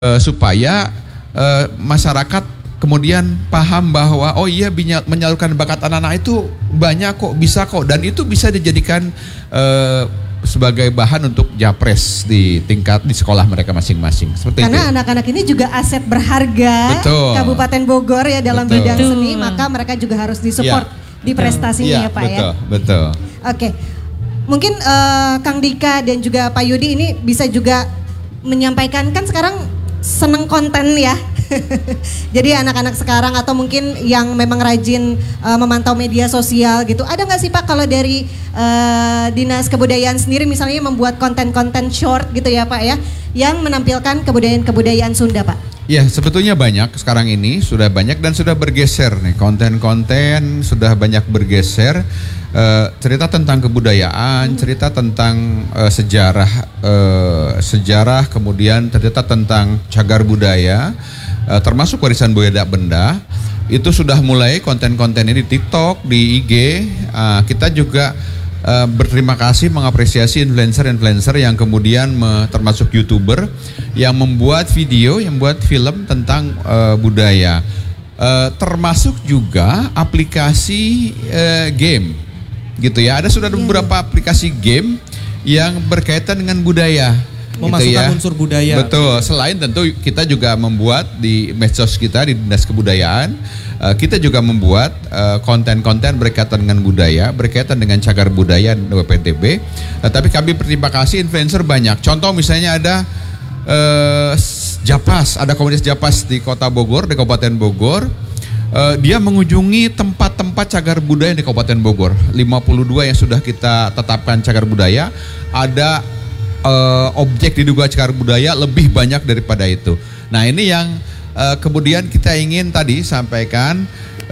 supaya masyarakat kemudian paham bahwa oh iya menyalurkan bakat anak-anak itu banyak kok, bisa kok, dan itu bisa dijadikan sebagai bahan untuk japres di sekolah mereka masing-masing. Karena anak-anak ini juga aset berharga. Betul. Kabupaten Bogor ya dalam Betul. bidang seni, maka mereka juga harus disupport di prestasinya ya Pak betul, ya. Betul. Oke, mungkin Kang Dika dan juga Pak Yudi ini bisa juga menyampaikan, kan sekarang seneng konten ya. Jadi anak-anak sekarang atau mungkin yang memang rajin memantau media sosial gitu, ada nggak sih Pak kalau dari Dinas Kebudayaan sendiri misalnya membuat konten-konten short gitu ya Pak ya, yang menampilkan kebudayaan-kebudayaan Sunda Pak? Ya, sebetulnya banyak sekarang ini, sudah banyak dan sudah bergeser nih, konten-konten sudah banyak bergeser, cerita tentang kebudayaan, cerita tentang sejarah, kemudian cerita tentang cagar budaya, termasuk warisan budaya benda. Itu sudah mulai konten-konten ini di TikTok, di IG. Kita juga berterima kasih mengapresiasi influencer-influencer yang kemudian termasuk YouTuber yang membuat video, yang membuat film tentang budaya. Termasuk juga aplikasi game gitu ya. Ada sudah beberapa aplikasi game yang berkaitan dengan budaya. Memasukkan unsur budaya. Betul. Selain tentu kita juga membuat di medsos kita di Dinas Kebudayaan, kita juga membuat konten-konten berkaitan dengan budaya, berkaitan dengan cagar budaya WPTB. Tapi kami berterima kasih influencer banyak. Contoh misalnya ada Japas, ada komunitas Japas di Kota Bogor, di Kabupaten Bogor. Dia mengunjungi tempat-tempat cagar budaya di Kabupaten Bogor. 52 yang sudah kita tetapkan cagar budaya. Ada objek diduga cagar budaya lebih banyak daripada itu. Nah ini yang kemudian kita ingin tadi sampaikan,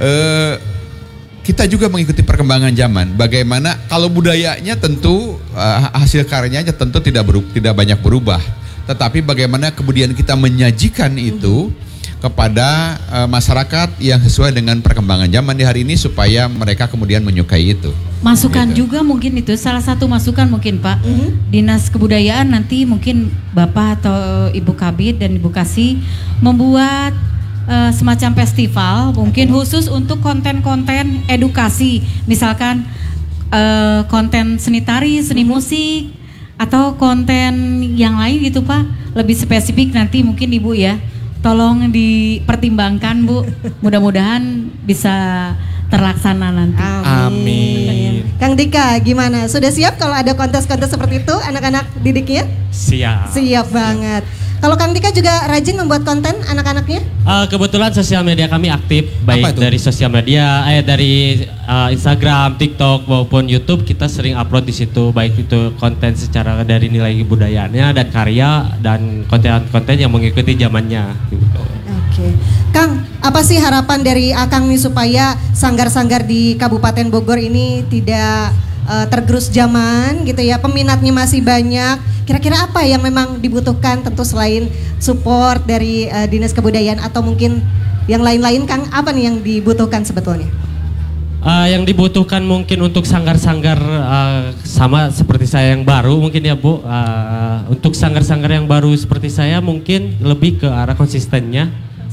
kita juga mengikuti perkembangan zaman. Bagaimana kalau budayanya tentu hasil karyanya tentu tidak banyak berubah, tetapi bagaimana kemudian kita menyajikan itu kepada masyarakat yang sesuai dengan perkembangan zaman di hari ini supaya mereka kemudian menyukai itu. Masukan juga mungkin itu salah satu masukan mungkin Pak. Dinas Kebudayaan nanti mungkin Bapak atau Ibu Kabid dan Ibu Kasih membuat semacam festival mungkin khusus untuk konten-konten edukasi, misalkan konten seni tari, seni musik, atau konten yang lain gitu Pak. Lebih spesifik nanti mungkin Ibu ya. Tolong dipertimbangkan Bu, mudah-mudahan bisa terlaksana nanti. Amin. Kang Dika gimana? Sudah siap kalau ada kontes-kontes seperti itu anak-anak didiknya? Siap. Siap banget. Kalau Kang Dika juga rajin membuat konten anak-anaknya? Kebetulan sosial media kami aktif, baik dari sosial media, dari Instagram, TikTok maupun YouTube, kita sering upload di situ, baik itu konten secara dari nilai budayaannya dan karya dan konten-konten yang mengikuti zamannya. Oke, Kang, apa sih harapan dari Akang nih supaya sanggar-sanggar di Kabupaten Bogor ini tidak tergerus zaman gitu ya, peminatnya masih banyak. Kira-kira apa yang memang dibutuhkan, tentu selain support dari Dinas Kebudayaan atau mungkin yang lain-lain Kang, apa nih yang dibutuhkan sebetulnya? Yang dibutuhkan mungkin untuk sanggar-sanggar sama seperti saya yang baru mungkin ya Bu, untuk sanggar-sanggar yang baru seperti saya mungkin lebih ke arah konsisten,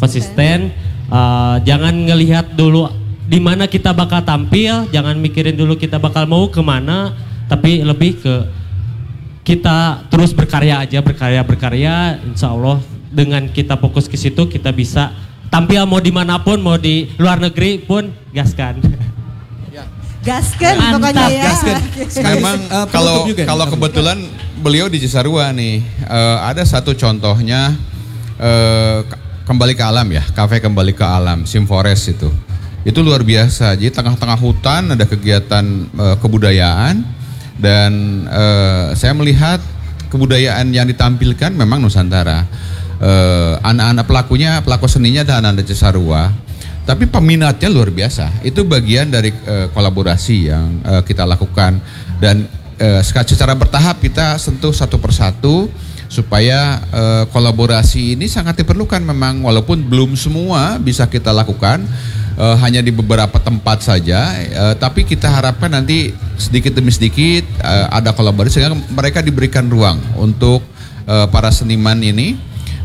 jangan ngelihat dulu di mana kita bakal tampil, jangan mikirin dulu kita bakal mau kemana, tapi lebih ke kita terus berkarya aja, berkarya, insya Allah dengan kita fokus ke situ kita bisa tampil mau dimanapun, mau di luar negeri pun gaskan. Gaskan pokoknya ya. Gaskan. Memang kalau kebetulan beliau di Cisarua nih, ada satu contohnya kembali ke alam ya, kafe kembali ke alam, Simforest itu luar biasa. Jadi tengah-tengah hutan ada kegiatan kebudayaan dan saya melihat kebudayaan yang ditampilkan memang Nusantara. Anak-anak pelaku seninya ada anak-anak Cisarua, tapi peminatnya luar biasa. Itu bagian dari kolaborasi yang kita lakukan dan secara bertahap kita sentuh satu persatu supaya kolaborasi ini sangat diperlukan memang, walaupun belum semua bisa kita lakukan. Hanya di beberapa tempat saja, tapi kita harapkan nanti sedikit demi sedikit ada kolaborasi sehingga mereka diberikan ruang untuk para seniman ini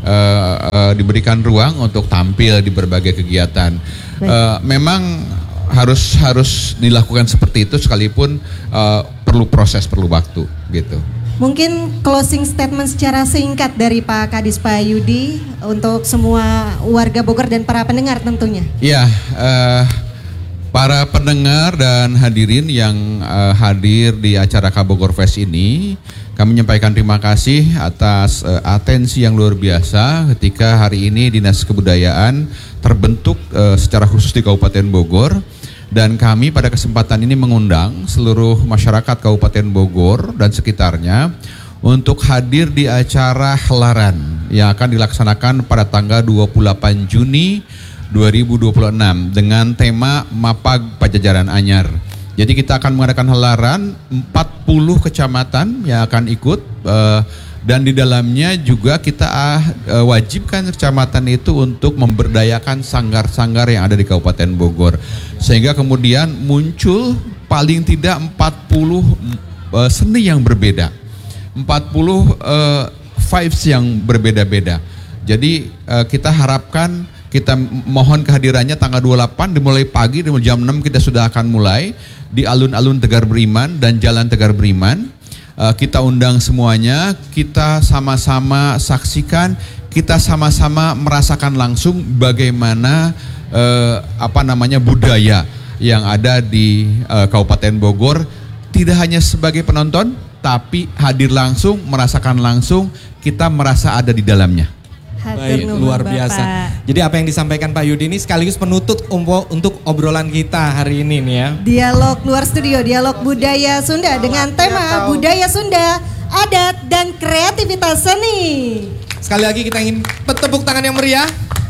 diberikan ruang untuk tampil di berbagai kegiatan. Memang harus dilakukan seperti itu sekalipun perlu proses, perlu waktu gitu. Mungkin closing statement secara singkat dari Pak Kadis Pak Yudi untuk semua warga Bogor dan para pendengar tentunya. Ya, para pendengar dan hadirin yang hadir di acara Kabogor Fest ini, kami menyampaikan terima kasih atas atensi yang luar biasa ketika hari ini Dinas Kebudayaan terbentuk secara khusus di Kabupaten Bogor. Dan kami pada kesempatan ini mengundang seluruh masyarakat Kabupaten Bogor dan sekitarnya untuk hadir di acara Helaran yang akan dilaksanakan pada tanggal 28 Juni 2026 dengan tema Mapag Pajajaran Anyar. Jadi kita akan mengadakan Helaran 40 kecamatan yang akan ikut dan di dalamnya juga kita wajibkan kecamatan itu untuk memberdayakan sanggar-sanggar yang ada di Kabupaten Bogor. Sehingga kemudian muncul paling tidak 40 seni yang berbeda. 40 vibes yang berbeda-beda. Jadi kita harapkan, kita mohon kehadirannya tanggal 28 dimulai pagi, jam 6 kita sudah akan mulai di alun-alun Tegar Beriman dan Jalan Tegar Beriman. Kita undang semuanya, kita sama-sama saksikan, kita sama-sama merasakan langsung bagaimana budaya yang ada di Kabupaten Bogor, tidak hanya sebagai penonton, tapi hadir langsung, merasakan langsung, kita merasa ada di dalamnya. Baik, luar biasa. Jadi apa yang disampaikan Pak Yudi ini sekaligus penutup untuk obrolan kita hari ini nih ya. Dialog luar studio, dialog budaya Sunda dengan tema budaya Sunda, adat dan kreativitas seni. Sekali lagi kita ingin tepuk tangan yang meriah.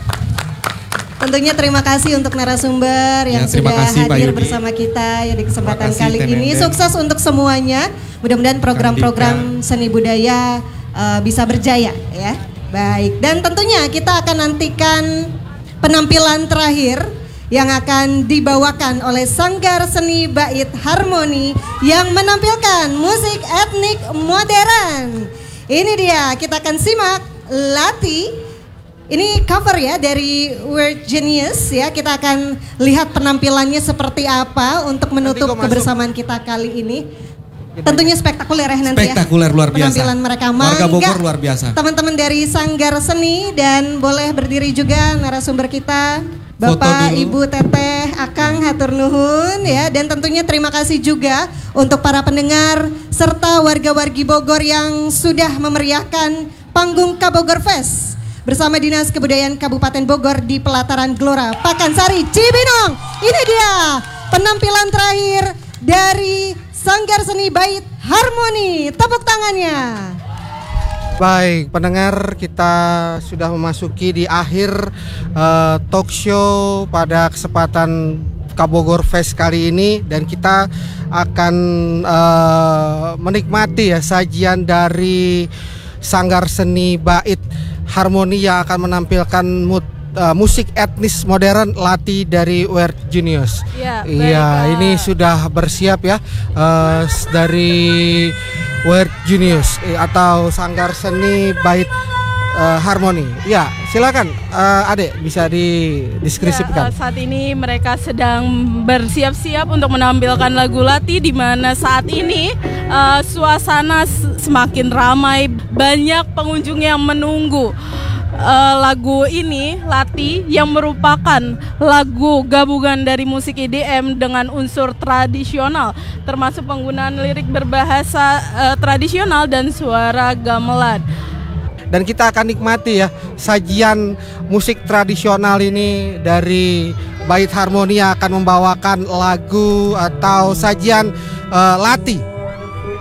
Tentunya terima kasih untuk narasumber yang sudah hadir bersama kita ya di kesempatan kali ini. Sukses untuk semuanya. Mudah-mudahan program-program seni budaya bisa berjaya ya. Baik, dan tentunya kita akan nantikan penampilan terakhir yang akan dibawakan oleh Sanggar Seni Bait Harmoni yang menampilkan musik etnik modern. Ini dia, kita akan simak Lati. Ini cover ya dari World Genius ya. Kita akan lihat penampilannya seperti apa untuk menutup kebersamaan kita kali ini. Tentunya spektakuler ya nanti ya. Spektakuler luar biasa. Penampilan mereka. Warga Bogor luar biasa. Teman-teman dari Sanggar Seni dan boleh berdiri juga narasumber kita. Bapak, Ibu, Teteh, Akang, hatur nuhun ya. Dan tentunya terima kasih juga untuk para pendengar serta warga-wargi Bogor yang sudah memeriahkan panggung Kabogor Fest bersama Dinas Kebudayaan Kabupaten Bogor di pelataran Gelora Pakansari Cibinong. Ini dia penampilan terakhir dari Sanggar Seni Bait Harmoni. Tepuk tangannya. Baik, pendengar, kita sudah memasuki di akhir talk show pada kesempatan Kabogor Fest kali ini, dan kita akan menikmati ya sajian dari Sanggar Seni Bait Harmoni yang akan menampilkan musik etnis modern Lati dari World Genius. Iya, ini sudah bersiap ya dari World Genius atau Sanggar Seni Bait Harmoni. Ya, silakan Adek bisa dideskripsikan. Saat ini mereka sedang bersiap-siap untuk menampilkan lagu Lati, di mana saat ini suasana semakin ramai, banyak pengunjung yang menunggu. Lagu ini Lati yang merupakan lagu gabungan dari musik EDM dengan unsur tradisional, termasuk penggunaan lirik berbahasa tradisional dan suara gamelan. Dan kita akan nikmati ya sajian musik tradisional ini dari Bait Harmoni yang akan membawakan lagu atau sajian Lati